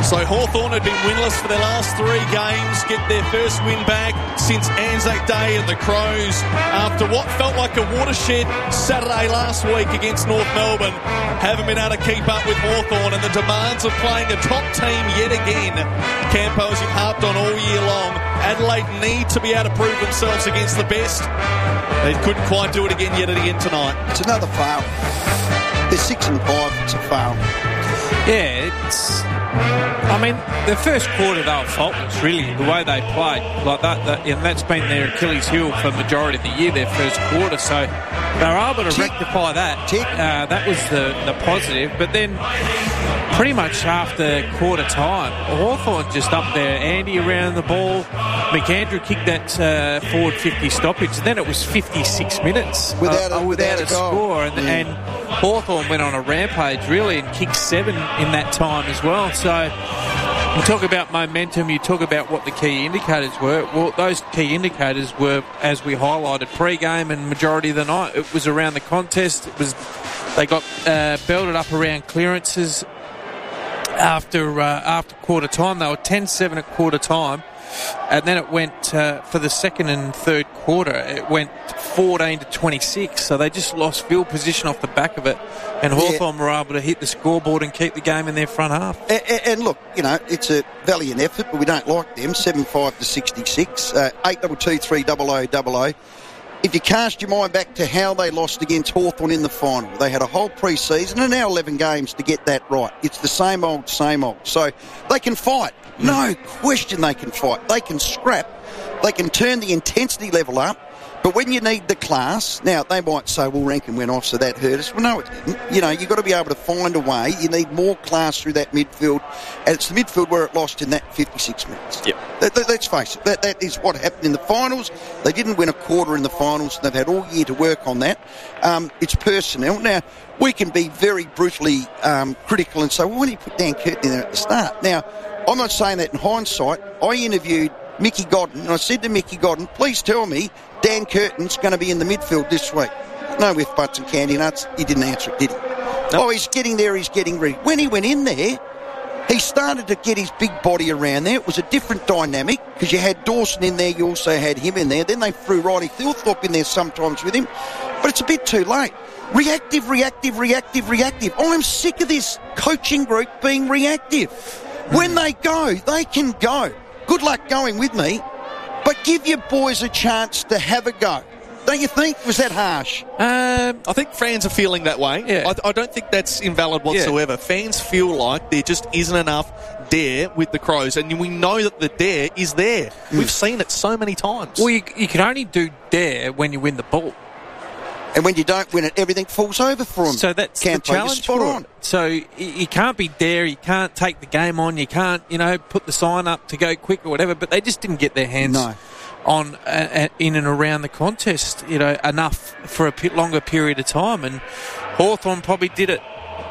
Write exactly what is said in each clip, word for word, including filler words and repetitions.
So Hawthorn had been winless for their last three games, get their first win back since Anzac Day, and the Crows, after what felt like a watershed Saturday last week against North Melbourne, haven't been able to keep up with Hawthorn, and the demands of playing a top team yet again. Campo, as you've harped on all year long, Adelaide need to be able to prove themselves against the best. They couldn't quite do it again yet again tonight. It's another fail. They're six and five. It's a fail. Yeah, it's... I mean, the first quarter they were faultless, really, the way they played. Like that, that, and that's been their Achilles heel for the majority of the year, their first quarter. So they were able to Tick. rectify that. Tick. Uh, that was the, the positive. But then, pretty much after quarter time, Hawthorn just up there, Andy around the ball. McAndrew kicked that uh, forward fifty stoppage. And then it was fifty-six minutes without, uh, a, without, without a, a score. And, yeah. and Hawthorn went on a rampage, really, and kicked seven in that time as well. So you talk about momentum, you talk about what the key indicators were. Well, those key indicators were, as we highlighted pre-game and majority of the night, it was around the contest. It was they got uh, belted up around clearances after uh, after quarter time. They were ten seven at quarter time. And then it went, uh, for the second and third quarter, it went fourteen to twenty-six. So they just lost field position off the back of it. And Hawthorn yeah. were able to hit the scoreboard and keep the game in their front half. And, and look, you know, it's a valiant effort, but we don't like them. seven five to sixty-six. Uh, eight two two three double oh double oh. If you cast your mind back to how they lost against Hawthorn in the final, they had a whole pre-season and now eleven games to get that right. It's the same old, same old. So they can fight. No question they can fight. They can scrap. They can turn the intensity level up. But when you need the class, now they might say, well, Rankin went off, so that hurt us. Well, no, it didn't. You know, you've got to be able to find a way. You need more class through that midfield. And it's the midfield where it lost in that fifty-six minutes. Yep. That, that, let's face it, that, that is what happened in the finals. They didn't win a quarter in the finals. They've had all year to work on that. Um, it's personnel. Now, we can be very brutally um, critical and say, well, why did you put Dan Curtin in there at the start? Now, I'm not saying that in hindsight. I interviewed Mickey Godden, and I said to Mickey Godden, please tell me Dan Curtin's going to be in the midfield this week. No whiff butts and candy nuts. He didn't answer it, did he? Nope. Oh, he's getting there, he's getting ready. When he went in there, he started to get his big body around there. It was a different dynamic because you had Dawson in there, you also had him in there. Then they threw Riley Thilthorpe in there sometimes with him. But it's a bit too late. Reactive, reactive, reactive, reactive. I'm sick of this coaching group being reactive. When they go, they can go. Good luck going with me, but give your boys a chance to have a go. Don't you think? Was that harsh? Um, I think fans are feeling that way. Yeah. I, I don't think that's invalid whatsoever. Yeah. Fans feel like there just isn't enough dare with the Crows, and we know that the dare is there. Mm. We've seen it so many times. Well, you, you can only do dare when you win the ball. And when you don't win it, everything falls over for them. So that's Campo, the challenge for on. It. So you can't be there, you can't take the game on, you can't, you know, put the sign up to go quick or whatever, but they just didn't get their hands no. on uh, in and around the contest, you know, enough for a longer period of time. And Hawthorn probably did it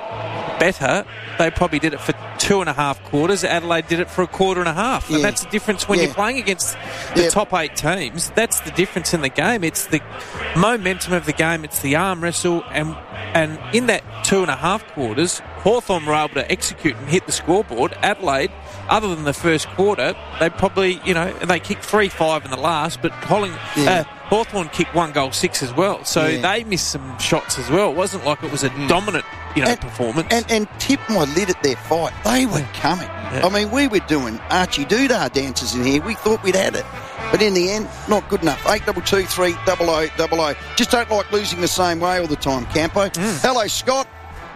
better. They probably did it for two and a half quarters. Adelaide did it for a quarter and a half. Yeah. And that's the difference when yeah. you're playing against the yeah. top eight teams. That's the difference in the game. It's the momentum of the game. It's the arm wrestle. And and in that two and a half quarters, Hawthorn were able to execute and hit the scoreboard. Adelaide, other than the first quarter, they probably, you know, they kicked three five in the last, but Holling, yeah. uh, Hawthorn kicked one goal six as well. So yeah. they missed some shots as well. It wasn't like it was a mm. dominant, you know, and, performance. And, and tip my lid at their fight. They were coming. Yeah. I mean, we were doing Archie Doodah dances in here. We thought we'd had it. But in the end, not good enough. eight two two three double oh double oh. Just don't like losing the same way all the time, Campo. Mm. Hello, Scott.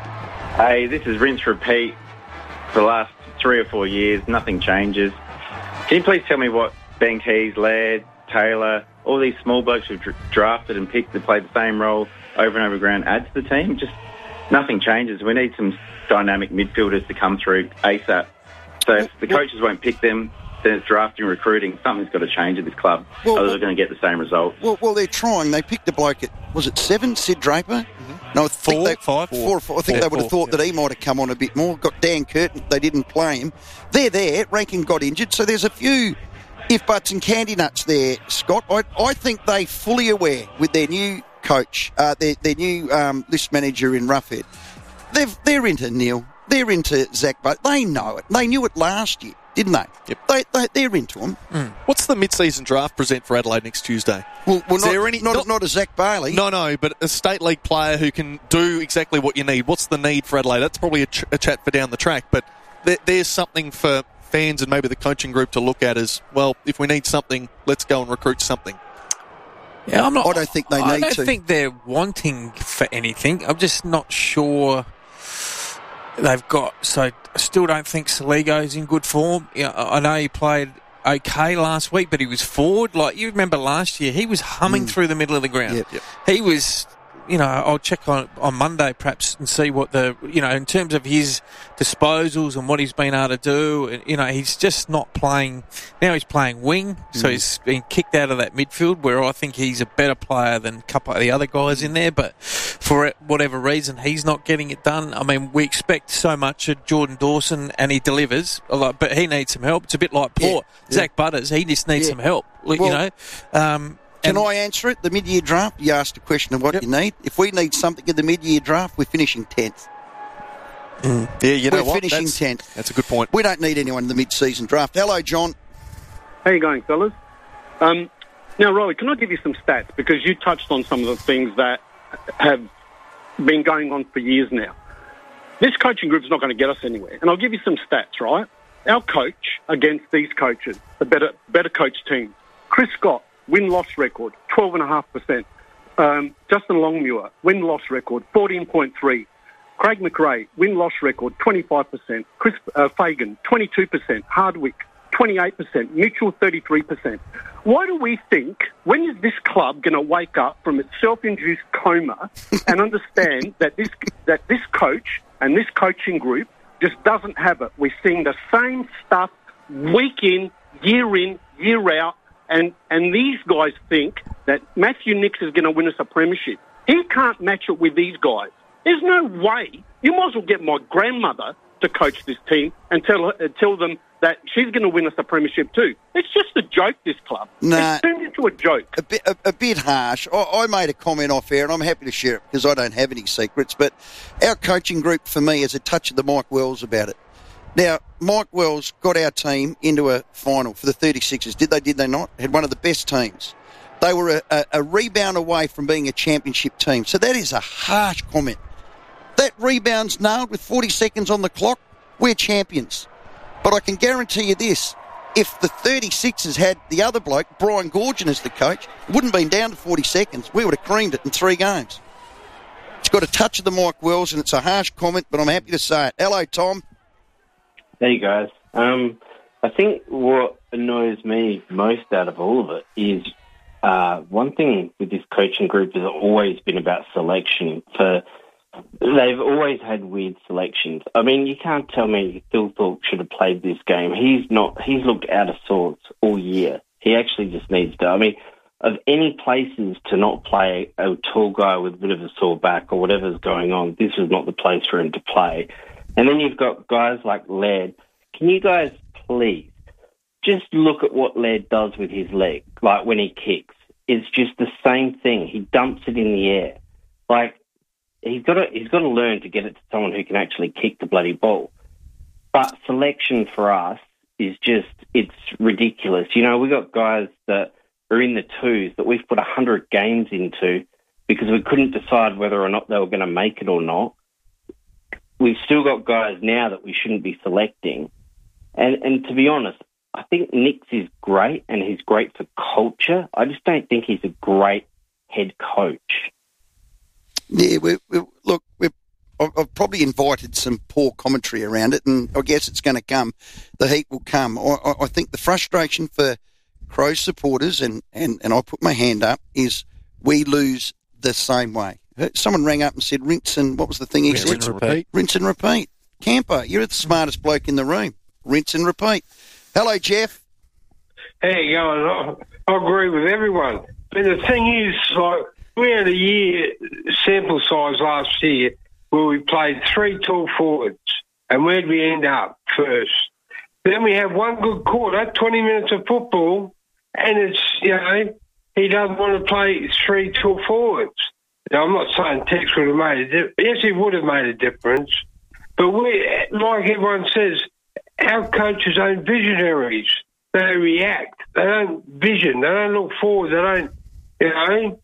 Hey, this is rinse repeat for the last three or four years. Nothing changes. Can you please tell me what Ben Keys, Laird, Taylor, all these small blokes who've dra- drafted and picked to play the same role over and over ground add to the team? Just nothing changes. We need some dynamic midfielders to come through ASAP. So if the coaches won't pick them, then it's drafting, recruiting. Something's got to change at this club. Well, Others well, are going to get the same result. Well, well, they're trying. They picked a bloke at, was it seven, Sid Draper? Mm-hmm. No, I think four, they, five, four, four. four. I think Yeah, they would have four, thought yeah. that he might have come on a bit more. Got Dan Curtin. They didn't play him. They're there. Rankin got injured. So there's a few if buts and candy nuts there, Scott. I, I think they fully aware with their new coach, uh, their, their new um, list manager in Roughhead. They've, they're into nil. they're into Zach Butt. They know it. They knew it last year, didn't they? Yep. They, they, they're into him. Mm. What's the mid-season draft present for Adelaide next Tuesday? Well, well Is not, there any, not, not, not a Zach Bailey. No, no, but a state league player who can do exactly what you need. What's the need for Adelaide? That's probably a, ch- a chat for down the track, but there, there's something for fans and maybe the coaching group to look at as, well, if we need something, let's go and recruit something. Yeah, I'm not. I don't think they I need don't to. think they're wanting for anything. I'm just not sure they've got. So I still don't think Saligo's in good form. Yeah, I know he played okay last week, but he was forward. Like you remember last year, he was humming Mm. through the middle of the ground. Yep. Yep. He was. You know, I'll check on on Monday perhaps and see what the, you know, in terms of his disposals and what he's been able to do. And, you know, he's just not playing. Now he's playing wing, so Mm. he's been kicked out of that midfield where I think he's a better player than a couple of the other guys in there. But for whatever reason, he's not getting it done. I mean, we expect so much of Jordan Dawson and he delivers a lot, but he needs some help. It's a bit like Port. Yeah. Zach Butters, he just needs Yeah. some help, you Well, know. Um, Can and- I answer it? The mid-year draft, you asked a question of what Yep. you need. If we need something in the mid-year draft, we're finishing tenth. Yeah, you know We're what? finishing That's, tenth. that's a good point. We don't need anyone in the mid-season draft. Hello, John. How you going, fellas? Um, now, Roy, can I give you some stats? Because you touched on some of the things that have been going on for years now. This coaching group's not going to get us anywhere. And I'll give you some stats, right? Our coach against these coaches, the better better coach team. Chris Scott, win-loss record, twelve point five percent. Um, Justin Longmuir, win-loss record, fourteen point three. Craig McRae, win-loss record, twenty-five percent. Chris uh, Fagan, twenty-two percent. Hardwick, twenty-eight percent. Mitchell, thirty-three percent. Why do we think, when is this club going to wake up from its self-induced coma and understand that this that this coach and this coaching group just doesn't have it? We're seeing the same stuff week in, year in, year out, and, and these guys think that Matthew Nicks is going to win us a premiership. He can't match it with these guys. There's no way. You might as well get my grandmother to coach this team and tell her, uh, tell them that she's going to win us a premiership too. It's just a joke, this club. Nah. It's turned into a joke. A bit, a, a bit harsh. I, I made a comment off air, and I'm happy to share it because I don't have any secrets. But our coaching group, for me, has a touch of the Mike Wells about it. Now, Mike Wells got our team into a final for the thirty-sixers. Did they, did they not? Had one of the best teams. They were a, a, a rebound away from being a championship team. So that is a harsh comment. That rebound's nailed with forty seconds on the clock. We're champions. But I can guarantee you this. If the thirty-sixers had the other bloke, Brian Goorjian, as the coach, it wouldn't have been down to forty seconds. We would have creamed it in three games. It's got a touch of the Mike Wells, and it's a harsh comment, but I'm happy to say it. Hello, Tom. Hey, guys. Um, I think what annoys me most out of all of it is uh, one thing with this coaching group has always been about selection. For They've always had weird selections. I mean, you can't tell me Phil Thorpe should have played this game. He's not. He's looked out of sorts all year. He actually just needs to. I mean, of any places to not play a tall guy with a bit of a sore back or whatever's going on, this is not the place for him to play. And then you've got guys like Laird. Can you guys please just look at what Laird does with his leg, like when he kicks? It's just the same thing. He dumps it in the air. Like, he's got to he's got to learn to get it to someone who can actually kick the bloody ball. But selection for us is just, it's ridiculous. You know, we've got guys that are in the twos that we've put one hundred games into because we couldn't decide whether or not they were going to make it or not. We've still got guys now that we shouldn't be selecting. And and to be honest, I think Nicks is great and he's great for culture. I just don't think he's a great head coach. Yeah, we, we, look, we've, I've, I've probably invited some poor commentary around it, and I guess it's going to come. The heat will come. I, I, I think the frustration for Crows supporters, and, and, and I put my hand up, is we lose the same way. Someone rang up and said, rinse and, what was the thing he Rinse said? and repeat. Rinse and repeat. Campo, you're the smartest bloke in the room. Rinse and repeat. Hello, Jeff. How you going? I, I agree with everyone. But the thing is, like, we had a year sample size last year where we played three tall forwards, and where'd we end up first? Then we have one good quarter, twenty minutes of football, and it's, you know, he doesn't want to play three tall forwards. Now, I'm not saying Tex would have made a difference. Yes, he would have made a difference, But we, like everyone says, our coaches aren't visionaries. They react. They don't vision. They don't look forward. They don't, you know.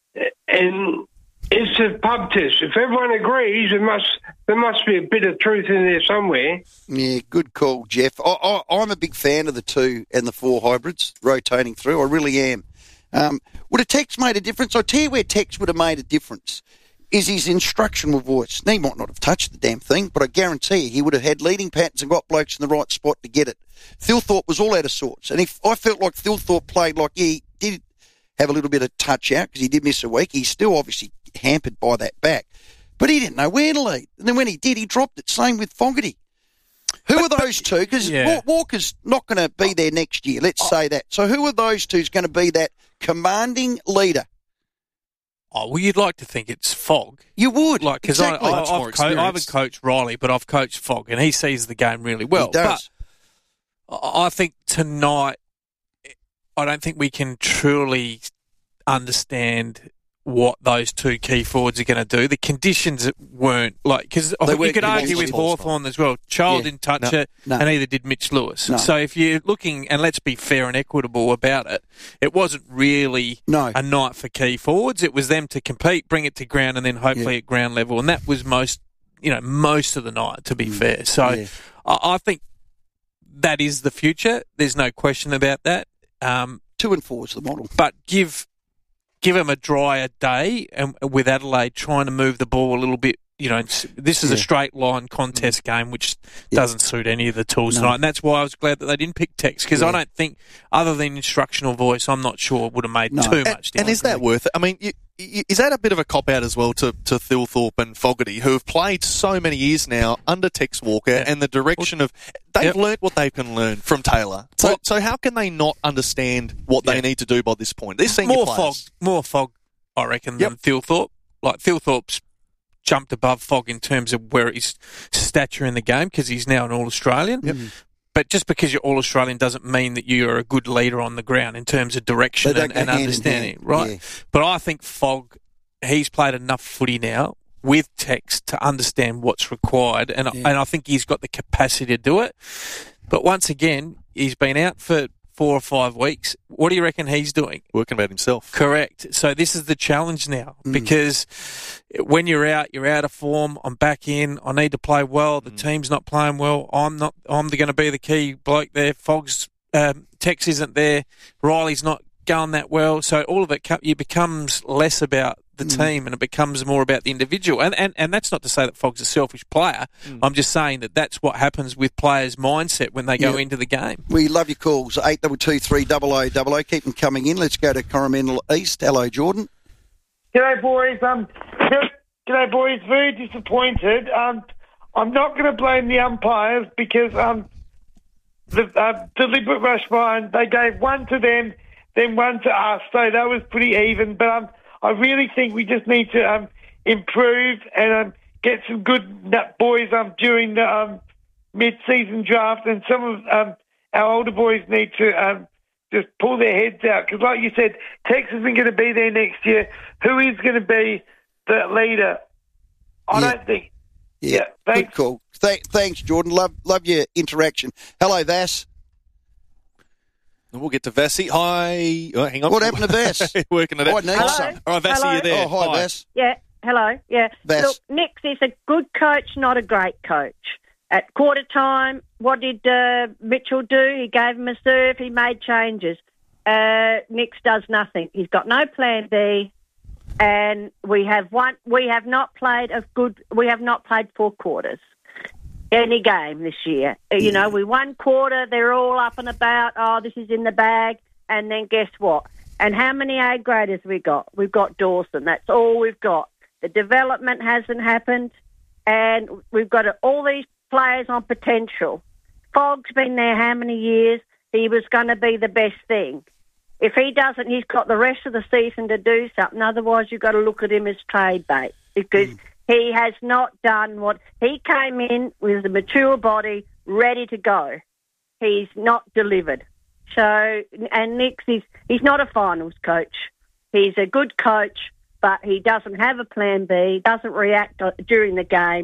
And it's a pub test. If everyone agrees, it must there must be a bit of truth in there somewhere. Yeah, good call, Jeff. I, I, I'm a big fan of the two and the four hybrids rotating through. I really am. Um, would a Tex made a difference? I'll tell you where Tex would have made a difference is his instructional voice. Now, he might not have touched the damn thing, but I guarantee you he would have had leading patterns and got blokes in the right spot to get it. Thilthorpe was all out of sorts. And if I felt like Thilthorpe played like he did have a little bit of touch out because he did miss a week, he's still obviously hampered by that back. But he didn't know where to lead. And then when he did, he dropped it. Same with Fogarty. Who are those two? Because yeah. Walker's not going to be there next year, let's say that. So who are those two is going to be that commanding leader? Oh, well, you'd like to think it's Fogg. You would. Like, because exactly. I, I, I've co- I haven't coached Riley, but I've coached Fogg, and he sees the game really well. He does. But I think tonight, I don't think we can truly understand what those two key forwards are going to do. The conditions weren't like, because you could argue with Hawthorn as well. Child yeah, didn't touch no, it, no. and neither did Mitch Lewis. No. So if you're looking, and let's be fair and equitable about it, it wasn't really no. a night for key forwards. It was them to compete, bring it to ground, and then hopefully yeah. at ground level. And that was most, you know, most of the night, to be mm. fair. So yeah. I, I think that is the future. There's no question about that. Um, Two and four is the model. But give... Give them a drier day, and with Adelaide trying to move the ball a little bit. You know, this is yeah. a straight line contest game, which yeah. doesn't suit any of the tools no. tonight, and that's why I was glad that they didn't pick Tex, because yeah. I don't think, other than instructional voice, I'm not sure it would have made no. too and, much difference. And is that worth it? I mean, you, you, is that a bit of a cop out as well to, to Thilthorpe and Fogarty, who have played so many years now under Tex Walker, yeah. and the direction of they've yep. learnt what they can learn from Taylor. So, well, so how can they not understand what yeah. they need to do by this point? They're senior more players. Fog, more Fog, I reckon, yep. than Thilthorpe. Like Thilthorpe's jumped above Fogg in terms of where his stature in the game, because he's now an All-Australian. Yep. But just because you're All-Australian doesn't mean that you're a good leader on the ground in terms of direction and, and understanding, right? Yeah. But I think Fogg, he's played enough footy now with Tex to understand what's required, and, yeah. and I think he's got the capacity to do it. But once again, he's been out for four or five weeks. What do you reckon he's doing? Working about himself. Correct. So this is the challenge now, mm. because when you're out, you're out of form. I'm back in. I need to play well. The mm. team's not playing well. I'm not. I'm going to be the key bloke there. Fogg's um, Tex isn't there. Riley's not going that well. So all of it, it becomes less about the mm. team, and it becomes more about the individual. And, and and that's not to say that Fogg's a selfish player. Mm. I'm just saying that that's what happens with players' mindset when they go yeah. into the game. We love your calls. eight two two three double oh double oh. Keep them coming in. Let's go to Coromandel East. Hello, Jordan. G'day, boys. Um, g'day, boys. Very disappointed. Um, I'm not going to blame the umpires, because um, the uh, deliberate rush behind, they gave one to them, then one to us, so that was pretty even. But um, I really think we just need to um, improve and um, get some good nut boys um, during the um, mid-season draft, and some of um, our older boys need to um, just pull their heads out, because like you said, Tex isn't going to be there next year. Who is going to be the leader? I yeah. don't think. Yeah, yeah thanks. Good call. Th- thanks, Jordan. Love love your interaction. Hello, Vass. We'll get to Vassy. Hi. Oh, hang on. What happened to Vass? Working it out. I need hello? some. All right, Vassy, hello? you're there. Oh, hi, hi. Vass. Yeah, hello. Yeah. Vass. Look, Nix is a good coach, not a great coach. At quarter time, what did uh, Mitchell do? He gave him a serve. He made changes. Uh, Nix does nothing. He's got no plan B, and we have one. We have not played a good. We have not played four quarters. Any game this year. You yeah. know, we won quarter, they're all up and about, oh, this is in the bag, and then guess what? And how many A graders we got? We've got Dawson. That's all we've got. The development hasn't happened, and we've got all these players on potential. Fogg's been there how many years? He was going to be the best thing. If he doesn't, he's got the rest of the season to do something. Otherwise, you've got to look at him as trade bait, because mm. he has not done what... He came in with a mature body, ready to go. He's not delivered. So, and Nix, is, he's not a finals coach. He's a good coach, but he doesn't have a plan B, doesn't react during the game.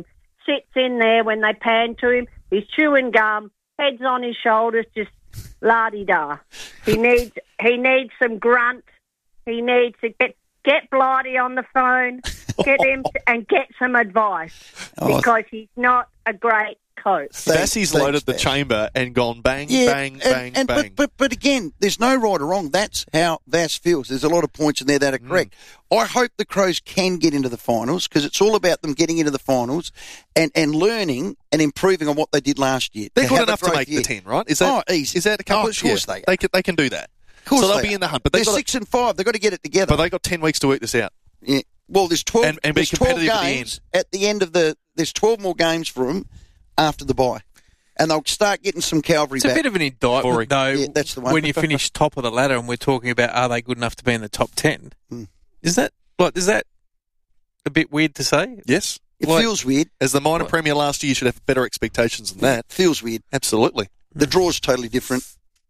sits in there when they pan to him. He's chewing gum, head's on his shoulders, just la-di-da. He needs he needs some grunt. He needs to get get Blighty on the phone, get him to, and get some advice Oh. because he's not a great coach. Bassie's Thanks, loaded the Bass. chamber and gone bang, Yeah, bang, and, bang, and, bang. But, but, but again, there's no right or wrong. That's how Vass feels. There's a lot of points in there that are correct. Mm. I hope the Crows can get into the finals because it's all about them getting into the finals and, and learning and improving on what they did last year. They're To good have a enough to great make year. the ten, right? Is that, Oh, easy. Is that a couple Oh, of course yeah, they are. they can, they can do that. Of course so they'll they be are. in the hunt. But They're they've got, six and five. They've got to get it together. but they got ten weeks to work this out. Yeah. Well, there's twelve. And- and be there's twelve competitive at the games at the end of the. There's twelve more games for them after the bye, and they'll start getting some cavalry It's back. a bit of an indictment, Boring. though, Yeah, that's the one. when you finish top of the ladder and we're talking about are they good enough to be in the top ten. Hmm. Is that like is that a bit weird to say? Yes. It Like, feels weird. as the minor premier last year, you should have better expectations than that. Feels weird. Absolutely. The draw's totally different.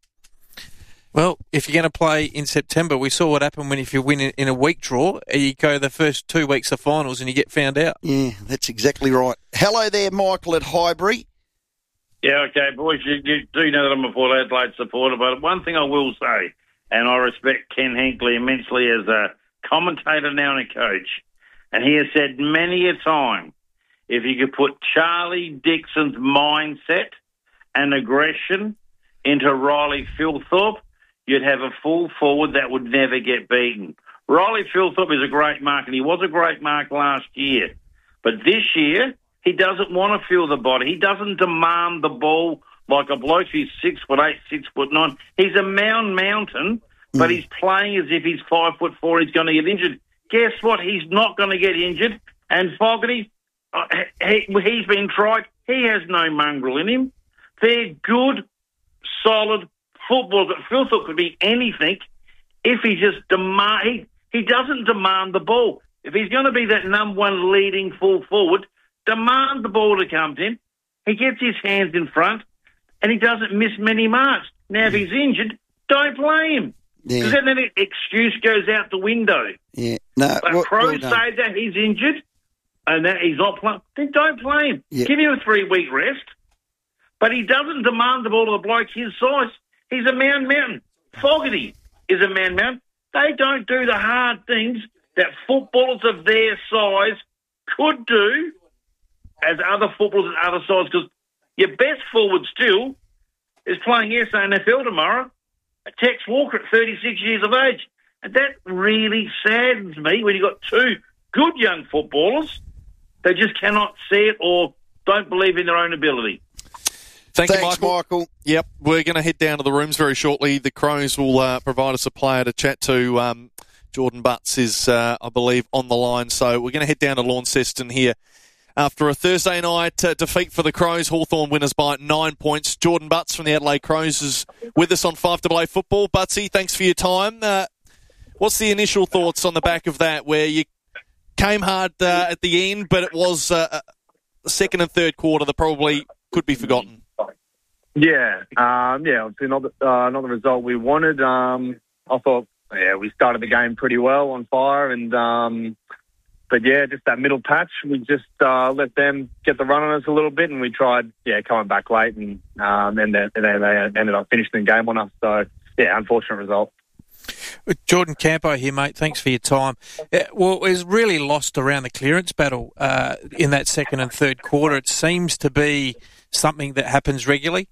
Well, if you're going to play in September, we saw what happened when if you win in in a week draw, you go the first two weeks of finals and you get found out. Yeah, that's exactly right. Hello there, Michael at Highbury. Yeah, okay, boys, you, you do know that I'm a Port Adelaide supporter, but one thing I will say, and I respect Ken Hinkley immensely as a commentator now and a coach, and he has said many a time, if you could put Charlie Dixon's mindset and aggression into Riley Philthorpe, you'd have a full forward that would never get beaten. Riley Philthorpe is a great mark, and he was a great mark last year. But this year, he doesn't want to feel the body. He doesn't demand the ball like a bloke who's six foot eight, six foot nine. He's a mound mountain, but he's playing as if he's five foot four. He's going to get injured. Guess what? He's not going to get injured. And Fogarty, uh, he, he's been tried. He has no mongrel in him. They're good, solid footballers. Philthorpe could be anything if he just demand. He, he doesn't demand the ball. If he's going to be that number one leading full forward, demand the ball to come to him. He gets his hands in front, and he doesn't miss many marks. Now, if he's injured, don't play him. Because Yeah, then the excuse goes out the window. yeah. No, But well, Crows well done. say that he's injured and that he's not playing. Then don't play him. Yeah. Give him a three-week rest. But he doesn't demand the ball to the bloke his size. He's a man mountain. Fogarty is a man mountain. They don't do the hard things that footballers of their size could do as other footballers at other sides, because your best forward still is playing S A N F L tomorrow, Tex Walker at thirty-six years of age. And that really saddens me when you've got two good young footballers that just cannot see it or don't believe in their own ability. Thank Thanks, you, Michael. Michael. Yep, we're going to head down to the rooms very shortly. The Crows will uh, provide us a player to chat to. Um, Jordan Butts is, uh, I believe, on the line. So we're going to head down to Launceston here. After a Thursday night uh, defeat for the Crows, Hawthorn winners by nine points. Jordan Butts from the Adelaide Crows is with us on five A A Football. Butsy, thanks for your time. Uh, what's the initial thoughts on the back of that, where you came hard uh, at the end, but it was uh, the second and third quarter that probably could be forgotten? Yeah, um, yeah, obviously not the, uh, not the result we wanted. Um, I thought, yeah, we started the game pretty well, on fire, and um, but yeah, just that middle patch, we just uh, let them get the run on us a little bit, and we tried, yeah, coming back late, and um, and then they, they ended up finishing the game on us. So yeah, unfortunate result. Jordan Campo here, mate. Thanks for your time. Uh, well, it was really lost around the clearance battle uh, in that second and third quarter. It seems to be something that happens regularly.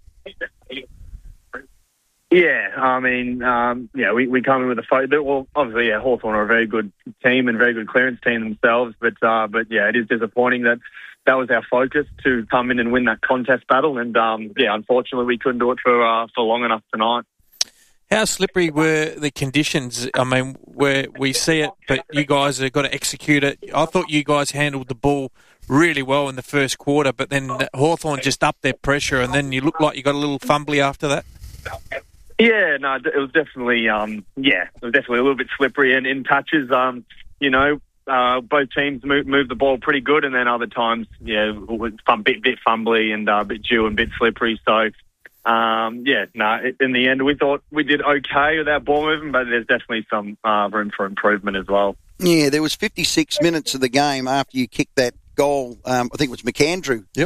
Yeah, I mean, um, yeah, we, we come in with a focus. Well, obviously, yeah, Hawthorn are a very good team and very good clearance team themselves. But uh, but yeah, it is disappointing that that was our focus, to come in and win that contest battle. And um, yeah, unfortunately, we couldn't do it for uh, for long enough tonight. How slippery were the conditions? I mean, where we see it, but you guys have got to execute it. I thought you guys handled the ball really well in the first quarter, but then Hawthorn just upped their pressure, and then you looked like you got a little fumbly after that. Yeah, no, it was definitely, um, yeah, it was definitely a little bit slippery and in touches. Um, you know, uh, both teams moved move the ball pretty good, and then other times, yeah, it was a bit bit fumbly and uh, a bit dew and a bit slippery. So, um, yeah, no, in the end, we thought we did okay with our ball movement, but there's definitely some uh, room for improvement as well. Yeah, there was fifty-six minutes of the game after you kicked that goal. Um, I think it was McAndrew